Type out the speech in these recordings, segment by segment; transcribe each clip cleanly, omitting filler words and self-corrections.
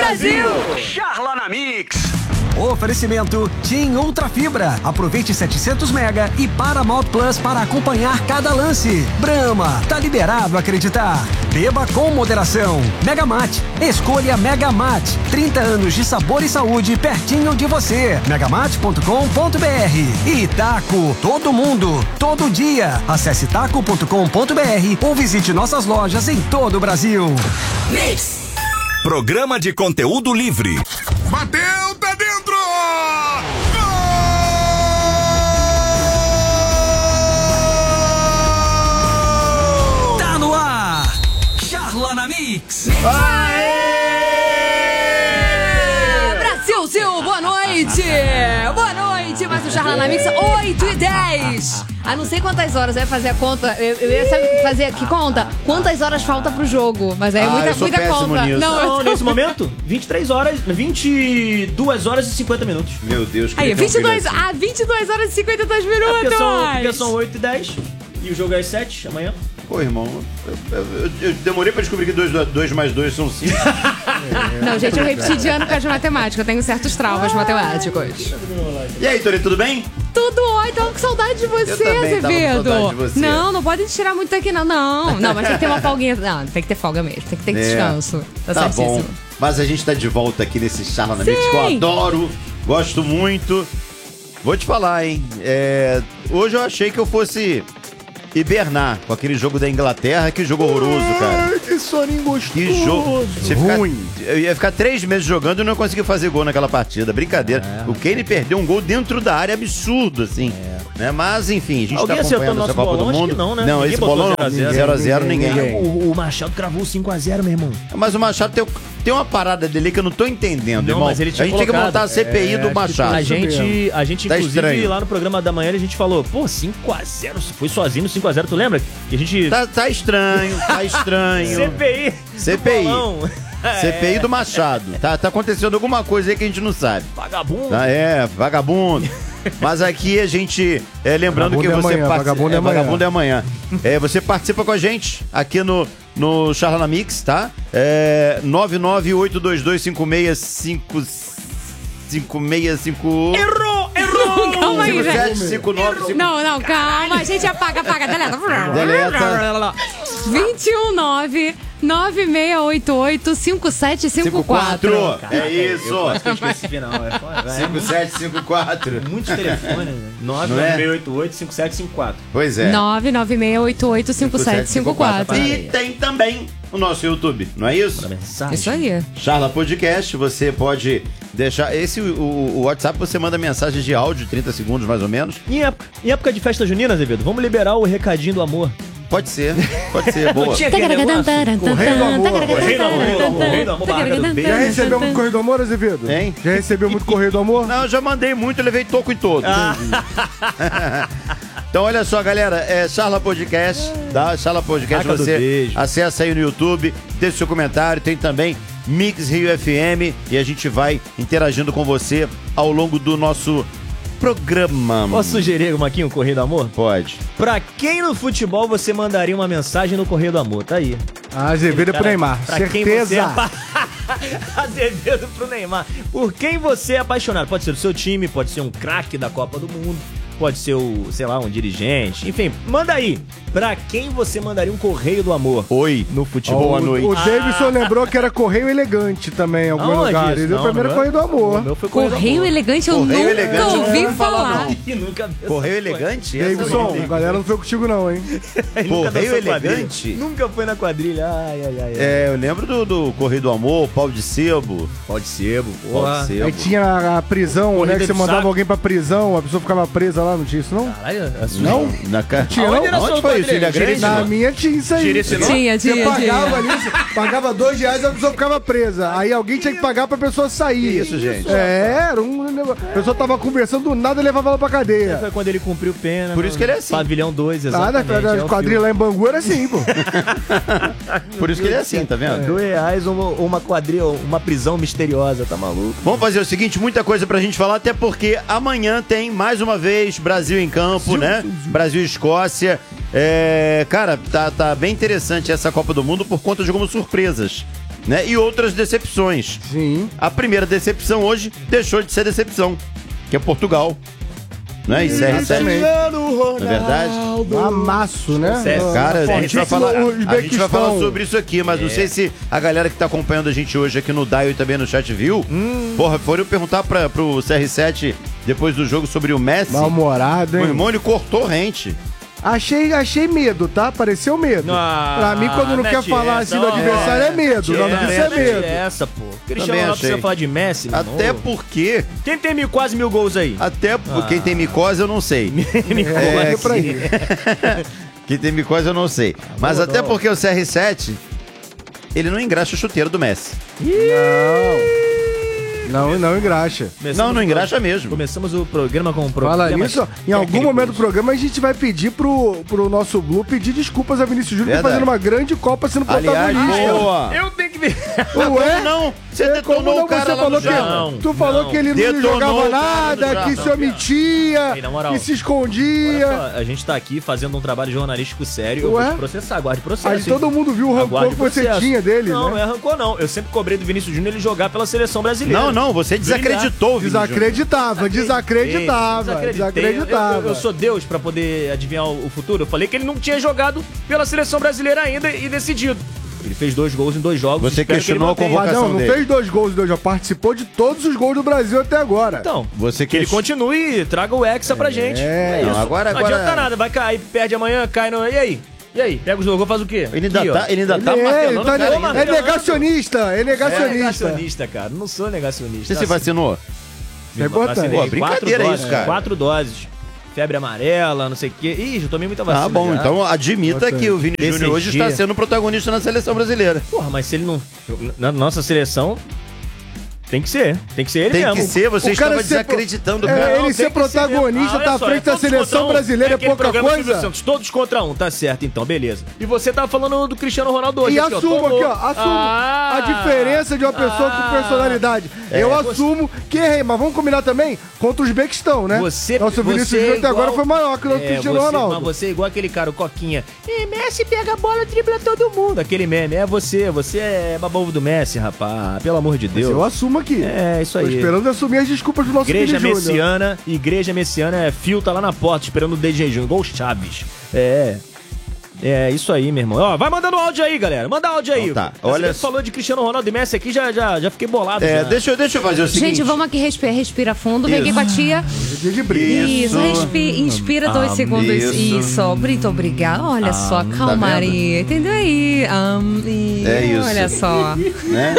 Brasil! Charla na Mix. Oferecimento TIM Ultra Fibra. Aproveite 700 mega e Paramount Plus para acompanhar cada lance. Brahma, tá liberado acreditar. Beba com moderação. Megamate, escolha Megamate. 30 anos de sabor e saúde pertinho de você. Megamate.com.br. E Taco, todo mundo, todo dia. Acesse taco.com.br ou visite nossas lojas em todo o Brasil. Mix. Programa de conteúdo livre. Bateu, tá dentro! Gol! Tá no ar! Charla na Mix! Aê! Brasil, boa noite! Boa noite, mais um Charla na Mix, 8h10. Ah, não sei quantas horas, eu ia fazer a conta. Eu ia fazer que conta? Quantas horas falta pro jogo? Mas aí é muita conta. Nisso. Não, nesse momento, 22 horas e 50 minutos. Meu Deus, que aí, 22 horas e 52 minutos. Porque são 8h10 e o jogo é às 7 amanhã. Pô, irmão, eu demorei pra descobrir que 2 mais 2 são 5. Não, gente, eu repeti de ano com as matemáticas. Eu tenho certos traumas matemáticos. E aí, Tori, tudo bem? Tudo ótimo, tava com saudade de você, Eu também tava com Azevedo. saudade de você. Não pode te tirar muito aqui, não. Não, mas tem que ter uma folguinha. Não, tem que ter folga mesmo, tem que ter descanso. Tá certíssimo. Bom, mas a gente tá de volta aqui nesse Charla na Mix que eu adoro, gosto muito. Vou te falar, hein? Hoje eu achei que eu fosse hibernar com aquele jogo da Inglaterra. Que jogo horroroso, cara. Ai, que soninho gostoso. Que jogo ruim. Eu ia ficar 3 meses jogando e não consegui fazer gol naquela partida. Brincadeira. O Kane perdeu um gol dentro da área, absurdo, assim. Né? Mas, enfim, a gente alguém tá acompanhando essa Copa do Mundo. Não, né? Não, ninguém esse bolão 0x0, ninguém. O Machado cravou 5x0, meu irmão. Mas o Machado tem uma parada dele que eu não tô entendendo, irmão. Mas ele tinha a gente tem que montar a CPI do Machado. A gente Tá inclusive, estranho. lá no programa da manhã, a gente falou, pô, 5x0, foi sozinho no 5x0, tu lembra? E a gente... Tá estranho, tá estranho. CPI. CPI do Machado. Tá acontecendo alguma coisa aí que a gente não sabe. Vagabundo. Vagabundo. Mas aqui a gente, lembrando que você participa... Vagabundo é amanhã. Você participa com a gente aqui no Charla na Mix, tá? 998225655... Errou! Calma aí, gente. 5759... Não, calma. A gente apaga, deleta. 219-9688-5754. É isso. Eu quase que eu esqueci final. 5754. Muitos telefones, né? 99688-5754. Pois é. 99688-5754. E tem também o nosso YouTube, não é isso? Isso aí. Charla Podcast, você pode deixar... O WhatsApp, você manda mensagem de áudio, 30 segundos mais ou menos. Em época de festa junina, Azevedo, vamos liberar o recadinho do amor. Pode ser, boa. Não tinha aquele negócio? Correio do amor. Correio do amor, barraca do beijo. Já recebeu muito Correio do Amor, Azevedo? Hein? Já recebeu muito Correio do Amor? Não, eu já mandei muito, eu levei toco em todos. Então, olha só, galera, Charla Podcast, tá? Charla Podcast, Barraca do você beijo. acessa aí no YouTube, deixa seu comentário, tem também Mix Rio FM e a gente vai interagindo com você ao longo do nosso programa. Posso sugerir, Maquinho, um Correio do Amor? Pode. Pra quem no futebol você mandaria uma mensagem no Correio do Amor? Tá aí. Azevedo pro Neymar, certeza. Azevedo pro Neymar. Por quem você é apaixonado? Pode ser do seu time, pode ser um craque da Copa do Mundo, pode ser um dirigente. Enfim, manda aí. Pra quem você mandaria um Correio do Amor? Oi. No futebol. Boa noite. O Davidson lembrou que era Correio Elegante também em algum Aonde lugar. isso? Ele deu Não, primeiro não é. Correio do Amor. O meu foi Correio do Correio Amor. Elegante, eu Correio nunca Elegante, ouvi não falar. Ih, nunca vi Correio essa Elegante? Davidson, a galera não foi contigo não, hein? coisa. Correio Nunca dançou Elegante? quadrilha. Nunca foi na quadrilha. Ai. Eu lembro do Correio do Amor, pau de sebo. Pau de sebo, Pau porra. de sebo. Aí tinha a prisão, Corrida né? Que você do mandava saco. alguém pra prisão, a pessoa ficava presa lá, não tinha isso não? Caralho, Não? Tinha, Aonde era Onde seu foi isso? quadrilha? Ilha Grande? Na minha tinha isso aí. Tinha. Você pagava ali, você pagava R$2, a pessoa ficava presa. Aí alguém tinha que pagar pra pessoa sair. Que isso, gente? Era um negócio. A pessoa tava conversando do nada e levava ela pra cadeia. Foi quando ele cumpriu pena. Por isso que ele é assim. Pavilhão 2, Ah, exatamente. na é o quadrilha lá em Bangu era assim, pô. Por isso que ele é assim, tá vendo? R$2 uma quadrilha, uma prisão misteriosa, tá maluco? Vamos fazer o seguinte, muita coisa pra gente falar, até porque amanhã tem, mais uma vez, Brasil em campo, né? Brasil e Escócia. Cara, tá bem interessante essa Copa do Mundo por conta de algumas surpresas. né? E outras decepções. Sim. A primeira decepção hoje deixou de ser decepção, que é Portugal. Né? E CR7. Não é verdade? Amasso, né? Cara, a gente vai falar Uzbequistão. sobre isso aqui, mas não sei se a galera que tá acompanhando a gente hoje aqui no Dial e também no chat viu. Porra, foram perguntar pro CR7 depois do jogo sobre o Messi. Mal-humorado, O hein? irmão, ele cortou rente. Achei medo, tá? Pareceu medo. Pra mim, quando não quer falar assim do adversário, é medo. O nome disso é medo. Essa, pô. Cristiano Também Ronaldo achei. precisa falar de Messi, meu Até irmão. porque... Quem tem quase 1000 gols aí? Até quem tem micose eu não sei. É, pra ir. Quem tem micose eu não sei. Mas até porque o CR7, ele não engraxa o chuteiro do Messi. Não engraxa. Não engraxa mesmo. Começamos o programa com um programa. Fala nisso, em algum técnicos. momento do programa a gente vai pedir pro nosso Blue pedir desculpas a Vinícius Júnior por Verdade. fazendo uma grande Copa sendo Aliás, protagonista. boa. Eu tenho que ver. Ué? Não, você Como detonou não, o cara você lá falou no que Jardim. tu falou Não. que ele não Detonou jogava o cara nada, no que Jardim. se omitia, Ei, na moral. que se escondia. Olha só, a gente tá aqui fazendo um trabalho jornalístico sério. Eu Ué? vou te processar, aguarde processo. Aí todo mundo viu o rancor Aguarde que você processo. tinha dele, Não, né? não é rancor, não. Eu sempre cobrei do Vinícius Júnior ele jogar pela seleção brasileira. Não, você desacreditou o Vinícius Júnior. Desacreditava. Eu sou Deus pra poder adivinhar o futuro. Eu falei que ele não tinha jogado pela seleção brasileira ainda e decidido. Ele fez 2 gols em 2 jogos. Você espero que ele questionou a mantenha. convocação Não dele. fez 2 gols, já participou de todos os gols do Brasil até agora. Então, Você que ele continue e traga o Hexa pra gente. É Não, isso. agora- Não adianta nada, vai cair, perde amanhã, cai no... E aí? E aí? Pega o jogo, faz o quê? Ele ainda Aqui, ó. tá Ele martelando o cara é ainda. negacionista, É negacionista, cara. Não sou negacionista. Você se vacinou? É importante. Vacinei. Pô, brincadeira 4 isso, doses, cara. 4 doses. Febre amarela, não sei o quê. Ih, já tomei muita vacina. Ah, bom, já. então admita que o Vini Esse Júnior hoje dia- está sendo protagonista na seleção brasileira. Porra, mas se ele não... Na nossa seleção... Tem que ser ele Tem mesmo. que ser, você O cara estava ser desacreditando o É, cara. ele Não, ser tem que ser protagonista mesmo. tá à Olha só, frente da todos seleção contra um. brasileira é aquele pouca programa do coisa? Silvio Santos, todos contra um, tá certo então, beleza. E você tava falando do Cristiano Ronaldo hoje. E aqui, ó, assumo tomou. aqui, ó, a diferença de uma pessoa com personalidade. Eu assumo que errei, mas vamos combinar também contra os Bequistão, né? Nosso Vinícius Júnior até agora foi maior que o nosso Cristiano Ronaldo. Mas você é igual aquele cara, o Coquinha. Messi pega a bola, dribla todo mundo. Aquele meme, é você é babovo do Messi, rapaz. Pelo amor de Deus. Eu assumo aqui. É, isso aí. Tô esperando assumir as desculpas do nosso Igreja Vini Júnior. Igreja Messiana é fio, tá lá na porta, esperando o desde jejum, igual o Chaves. É isso aí, meu irmão. Ó, vai mandando áudio aí, galera. Manda áudio aí. Então tá, Olha, olha- você falou de Cristiano Ronaldo e Messi aqui, já fiquei bolado. já. Deixa eu fazer o seguinte. Gente, vamos aqui, respira fundo. Vem aqui com a tia. Dia de briga. Isso, inspira 2 segundos. Isso, muito obrigada. Olha só, calmaria. Entendeu aí? É isso. Olha só. Né?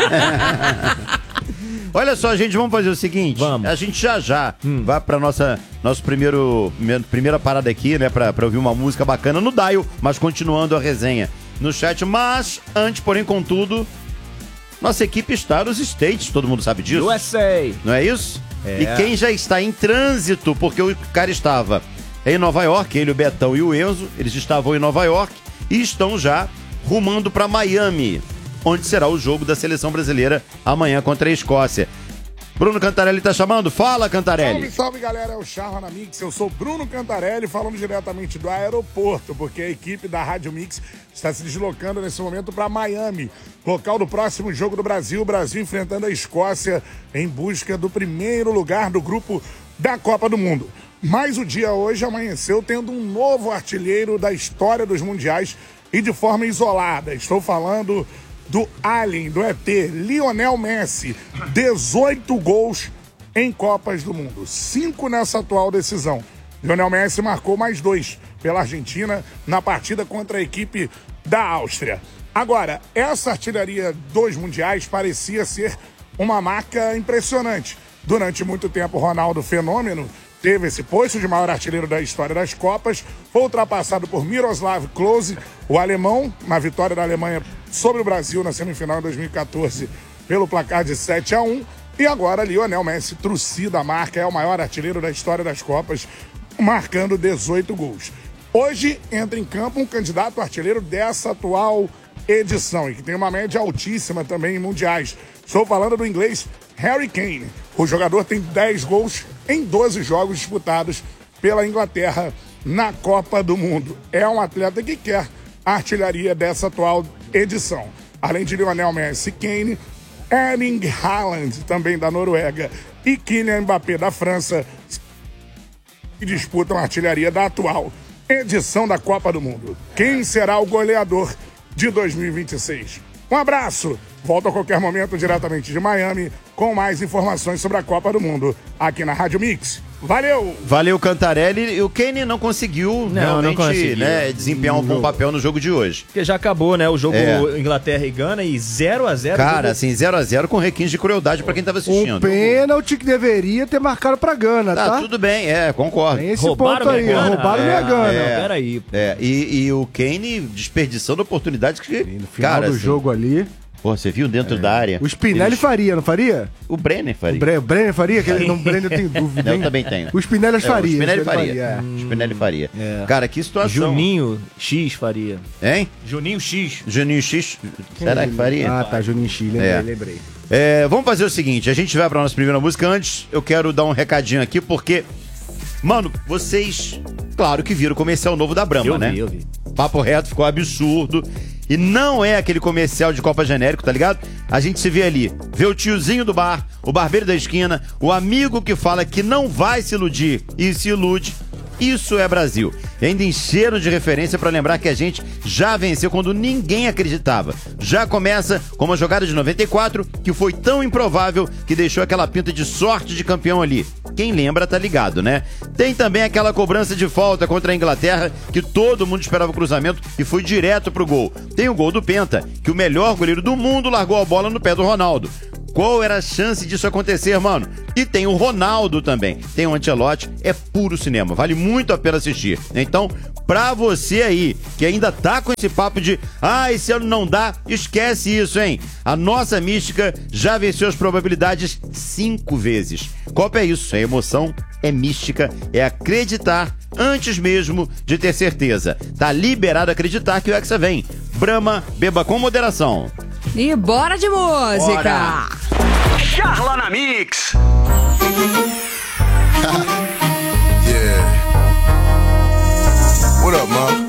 Olha só, gente, vamos fazer o seguinte. Vamos. A gente já vai pra nosso primeira parada aqui, né? Pra ouvir uma música bacana no Dial, mas continuando a resenha no chat. Mas, antes, porém, contudo, nossa equipe está nos States, todo mundo sabe disso. USA. Não é isso? E quem já está em trânsito, porque o cara estava em Nova York, ele, o Betão e o Enzo, eles estavam em Nova York e estão já rumando para Miami, onde será o jogo da seleção brasileira amanhã contra a Escócia. Bruno Cantarelli tá chamando? Fala, Cantarelli! Salve, salve, galera, é o Charla na Mix, eu sou Bruno Cantarelli, falando diretamente do aeroporto, porque a equipe da Rádio Mix está se deslocando nesse momento para Miami, local do próximo jogo do Brasil, o Brasil enfrentando a Escócia em busca do primeiro lugar do grupo da Copa do Mundo. Mas o dia hoje amanheceu tendo um novo artilheiro da história dos mundiais e de forma isolada. Estou falando do Alien, do ET, Lionel Messi, 18 gols em Copas do Mundo, 5 nessa atual decisão. Lionel Messi marcou mais 2 pela Argentina na partida contra a equipe da Áustria. Agora, essa artilharia dos mundiais parecia ser uma marca impressionante. Durante muito tempo, Ronaldo Fenômeno teve esse posto de maior artilheiro da história das Copas, foi ultrapassado por Miroslav Klose, o alemão, na vitória da Alemanha sobre o Brasil na semifinal em 2014, pelo placar de 7-1. E agora, Lionel Messi trucida a marca, é o maior artilheiro da história das Copas, marcando 18 gols. Hoje entra em campo um candidato artilheiro dessa atual edição e que tem uma média altíssima também em mundiais. Estou falando do inglês Harry Kane. O jogador tem 10 gols em 12 jogos disputados pela Inglaterra na Copa do Mundo. É um atleta que quer a artilharia dessa atual edição. além de Lionel Messi e Kane, Erling Haaland, também da Noruega, e Kylian Mbappé, da França, que disputam a artilharia da atual edição da Copa do Mundo. Quem será o goleador de 2026? Um abraço! Volto a qualquer momento diretamente de Miami com mais informações sobre a Copa do Mundo aqui na Rádio Mix. Valeu! Valeu, Cantarelli. E o Kane não conseguiu realmente conseguiu. Né, desempenhar um bom papel no jogo de hoje. Porque já acabou, né? O jogo Inglaterra e Gana e 0x0. Cara, assim, 0x0 com requinte de crueldade pra quem tava assistindo. Um pênalti que deveria ter marcado pra Gana, tá? Tudo bem, concordo. Tem esse ponto aí, roubaram minha Gana. Peraí. E o Kane desperdiçando oportunidades que... No final do jogo ali... Pô, você viu dentro da área? O Spinelli faria, não faria? O Brenner faria. O Brenner faria? Que ele não, Brenner eu tenho dúvida. Eu também tenho. O Spinelli faria. O Spinelli faria. O Spinelli faria. Cara, que situação. Juninho X faria. Hein? Juninho X. Juninho X. Será que faria? Ah, tá. Juninho X. Lembrei. Vamos fazer o seguinte. A gente vai pra nossa primeira música. Antes, eu quero dar um recadinho aqui, porque... Mano, vocês... Claro que viram o comercial novo da Brahma, né? Eu vi. Papo reto, ficou absurdo. E não é aquele comercial de Copa genérico, tá ligado? A gente se vê ali, vê o tiozinho do bar, o barbeiro da esquina, o amigo que fala que não vai se iludir e se ilude. Isso é Brasil. E ainda encheram de referência pra lembrar que a gente já venceu quando ninguém acreditava. Já começa com uma jogada de 94 que foi tão improvável que deixou aquela pinta de sorte de campeão ali. Quem lembra tá ligado, né? Tem também aquela cobrança de falta contra a Inglaterra que todo mundo esperava o cruzamento e foi direto pro gol. Tem o gol do Penta, que o melhor goleiro do mundo largou a bola no pé do Ronaldo. Qual era a chance disso acontecer, mano? E tem o Ronaldo também. Tem o Ancelotti, é puro cinema. Vale muito a pena assistir. Então, pra você aí, que ainda tá com esse papo de esse ano não dá, esquece isso, hein? A nossa mística já venceu as probabilidades 5 vezes. Copa é isso, é emoção, é mística, é acreditar antes mesmo de ter certeza. Tá liberado acreditar que o Hexa vem. Brahma, beba com moderação. E bora de música! Bora. Charla na Mix! Yeah. What up, mom?